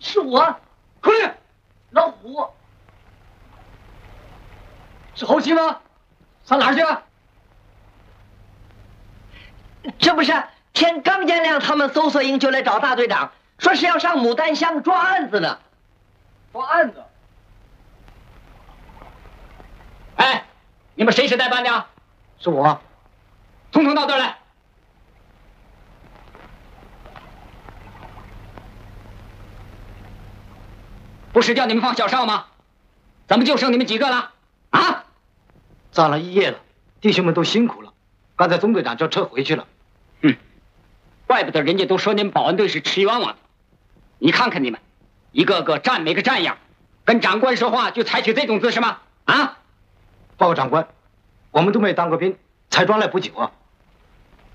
是我。 口令， 老虎。 是侯七吗？上哪儿去？ 这不是天刚见亮，他们搜索营就来找大队长，说是要上牡丹乡抓案子呢。 抓案子？哎，你们谁是代班的？ 是我。 统统到这儿来。不是叫你们放小哨吗？怎么就剩你们几个了？啊！ 站了一夜了，弟兄们都辛苦了。刚才总队长叫车回去了。 怪不得人家都说你们保安队是吃冤枉的。你看看你们，一个个站没个站样，跟长官说话就采取这种姿势吗？啊！ 报告长官，我们都没当过兵，才抓来不久啊。